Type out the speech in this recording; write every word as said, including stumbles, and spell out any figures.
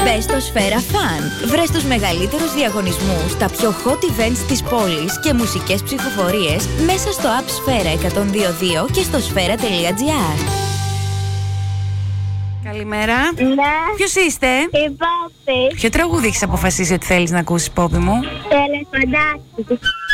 Μπες στο Σφαίρα Fun. Βρες τους μεγαλύτερους διαγωνισμούς, τα πιο hot events της πόλης και μουσικές ψηφοφορίες μέσα στο app Σφαίρα εκατόν δύο δύο και στο σφαίρα τελεία τζι άρ. Καλημέρα. Ναι. Ποιος είστε? Η Πόπη. Ποιο τραγούδι έχεις αποφασίσει ότι θέλεις να ακούσεις, Πόπη μου? Ελεφαντάκι.